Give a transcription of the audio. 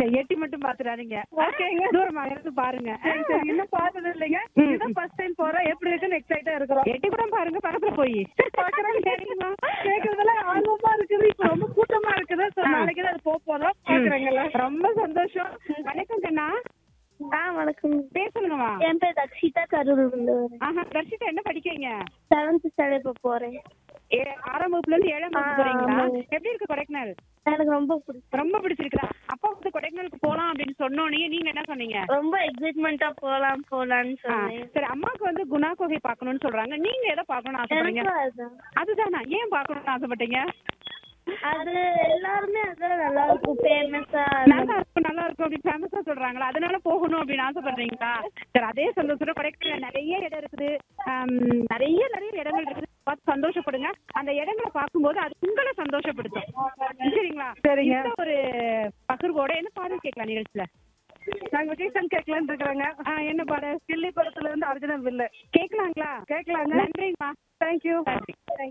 எட்டி மட்டும் பாத்துறாதீங்க. ஓகேங்க. தூரமா இருந்து பாருங்க. சரி, இன்னும் பார்த்தது இல்லைங்க. இதுதான் ஃபர்ஸ்ட் டைம் போறோம். எப்படி இருக்குன்னு எக்ஸைட்டா இருக்கிறோம். எட்டி கூட பாருங்க பக்கத்துல போய். பாக்குறோம். கேக்குறதெல்லாம் ஆர்வமா இருக்குது. இப்ப ரொம்ப கூட்டமா இருக்குது. So, நாளைக்கு தான் அது போறோம். பாக்குறேங்கல்ல. ரொம்ப சந்தோஷம். வணக்கம் கண்ணா. வணக்கம். பேர் சொல்லுங்கம்மா. என் பேர் தக்ஷிதா, கரூர்ல இருந்து வரேன். ஆஹா, தர்ஷிதா என்ன படிக்கிறீங்க? 7th ஸ்டாண்டர்ட் இப்ப போறேன். 6ஆம் வகுப்புல இருந்து 7ஆம் வகுப்பு போறீங்களா? ஆமாங்க. எப்படி இருக்கு கொடைக்கானல்? எனக்கு ரொம்ப பிடிக்கும். ரொம்ப பிடிச்சிருக்கா? அப்பா வந்து கொடைக்கானலுக்கு போலாம் அப்படின்னு சொன்னோனே நீங்க என்ன சொன்னீங்க? ரொம்ப எக்ஸைட்மெண்டா போலாம்னு சொன்னேன். சரி, அம்மாக்கு வந்து குணா குகை பார்க்கணும்னு சொல்றாங்க. நீங்க எதை பார்க்கணும்னு ஆசைப்படுறீங்க? எனக்கும் அதுதான். அதுதானா? ஏன் பார்க்கணும்னு ஆசைப்பட்டீங்க? அது எல்லாருமே அதான் நல்லா இருக்கும், ஃபேமஸா. நல்லா இருக்கும் அப்படின்னு ஃபேமஸா சொல்றாங்களா? அதனால போகணும் அப்படின்னு ஆசைப்படுறீங்களா? சரி, அதே சந்தோஷத்துல கொடைக்கானல் நிறைய இடம் இருக்குது. நிறைய இடங்கள் இருக்குது. பார்த்து சந்தோஷப்படுங்க. அந்த இடங்களை பார்க்கும்போது அது உங்களை சந்தோஷப்படுத்தும். சரிங்களா? சரிங்க. இந்த ஒரு பகிர்வோட என்ன பாடல் கேட்கலாம் நிகழ்ச்சியில? நாங்க விஜய் சாங் கேட்கலான்னு இருக்கிறோங்க. என்ன பாடல்? கில்லி படத்துல இருந்து அர்ஜுனன் வில்லு கேட்கலாங்களா? கேட்கலாங்க. நன்றிங்கம்மா. தேங்க்யூ. நன்றி.